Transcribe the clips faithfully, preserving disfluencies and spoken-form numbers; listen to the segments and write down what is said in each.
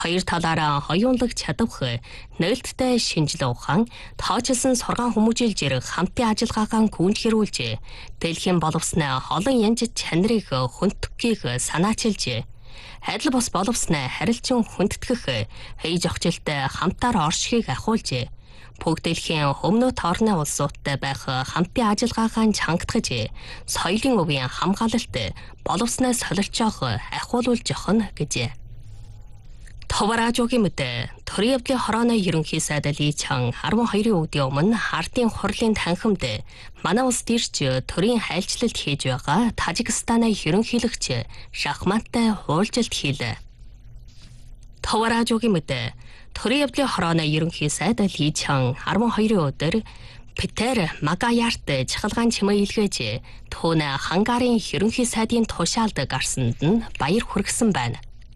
Хоёр талаараа хоёулаг чадвах нээлттэй шинжилгээ ухаан тоочилсон сургаан хүмүүжүүлжээр хамтын ажиллагаагаа гүйцэтгүүлжээ. Дэлхийн боловсны олон янз чанарыг хүндтгэхийг санаачилжээ. Адил бос боловсноо харилцан хүндэтгэх ээж охжилтой хамтаар оршихыг ахиулжээ. Бүгд дэлхийн өмнөд орны улсуудтай байх хамтын ажиллагаагаа чангатгаж, соёлын өвийн хамгаалалт боловсноо солилцоох ахиулуулж явах нь гэжээ. Товаражуугийн мэдээ төрийн явдлын хорооны ерөнхий сайд Ли Чан арван хоёрын өдрийн өмнө ардын хурлын танхимд манай улс дээрч төрийн хайлчлалт хийж байгаа Тажикстаны ерөнхийлөгч Шахматтай уулзалт хийлээ. Товаражуугийн мэдээ төрийн явдлын хорооны ерөнхий сайд Ли Чан арван хоёрын өдөр Питер Магаярт чахалгаан чимээ илгээж түүнээ Хангарын ерөнхий сайдын тушаалд гарсанд нь баяр хүргэсэн байна.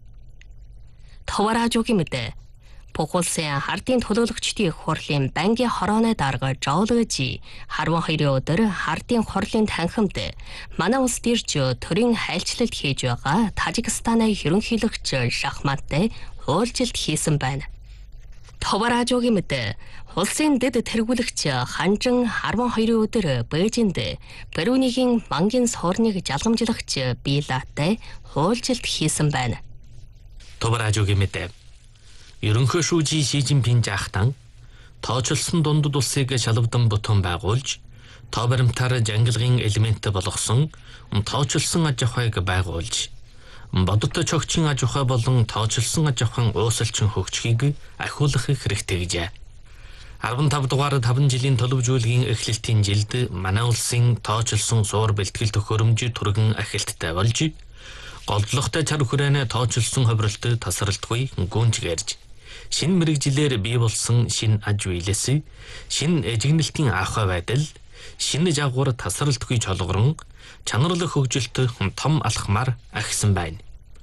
Товаражуугийн мэдээ бүх улсын ардын төлөөлөгчдийн хурлын бангийн хорооны дарга Жолгожи арван хоёрын өдөр ардын хурлын танхимд манай улс дээрч төрийн хайлчлалт хийж байгаа Тажикстаны ерөнхийлөгч Шахматтай уулзалт хийсэн байна. Товаражуугийн мэдээ улсын дэд тэргүүлэгч Ханжин арван хоёрын өдөр Бээжинд Брунейгийн бангийн суурныг жалгамжлагч Билатай уулзалт хийсэн байна. Товаражуугийн мэдээ ерөнхий шүүжи Ши Жинпин жаахтан тооцолсон дундад улсыг шалавдан бутуун байгуулж тоо баримтаар жангилгын элемент болгосон тооцолсон аж ахуйг байгуулж бодиттой чогчин аж ахуй болон тооцолсон аж ахуйн уусалчин хөгжихийг ахиулах хэрэгтэй гэжээ. арван тав дугаар таван жилийн төлөвжүүлгийн эхлэлтийн жилд манай улсын тооцолсон суур бэлтгэл төхөөрөмж түргэн ахилттай болж голдлоготой чар хүрээнэ тооцолсон ховролт тасралтгүй гүнж гэрж шинэ мэрэгжилээр бий болсон шинэ аж үйлээс шинэ эжигнэлтийн ахуй байдал шинэ жагвар тасралтгүй чолгорон чанарлах хөгжилт том алхмаар ахисан байна.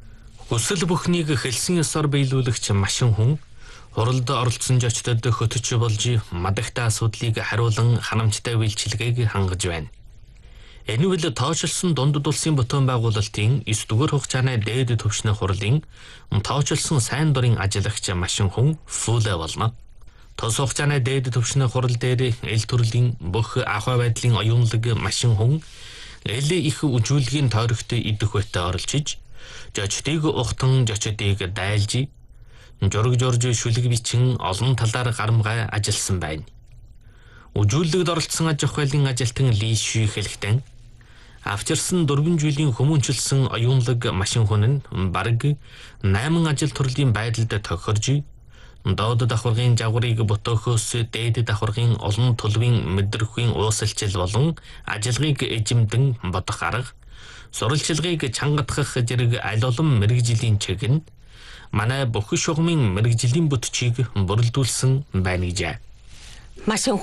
Хүсэл бүхнийг хэлсэн ёсоор биелүүлэгч машин хүн хуралд оролцсон жочдод хөтөч болж мадагтай асуудлыг хариулан ханамжтай үйлчилгээг хангаж байна. Энэ үйл тооцолсон дундад улсын бутуун байгуулалтын эс дугаар хугацааны дээд түвшний хурлын тооцолсон сайн дурын ажиллагч машин хүн фүлэ болно. Тос хугацааны дээд түвшний хурал дээр эл төрлийн бүх ахуй байдлын оюунлаг машин хүн эл их үжүүлгийн тойрогт идэх байтаа оролцож, жочдыг ухтан жочдыг дайлж, жураг журж шүлэг бичин олон талаар гарамгай ажилласан байна. Үжүүлэгд оролцсон аж ахуйлын ажилтан Ли Шү хэлэхдээ авчирсан дөрвөн жилийн хүмүүнчилсэн оюунлаг машин хүн нь бараг найман ажил төрлийн байдалд тохирж доод давхаргын жагварыг ботохоос дээд давхаргын олон төлөвийн мэдрэхүйн уусалчил болон ажиллагааг эжимдэн бодох арга сурвалжлагыг чангатгах зэрэг аль олон мэрэгжлийн чиг нь манай бүх шугамын мэрэгжлийн бүтчийг бүрэлдүүлсэн байна гэжээ. Машин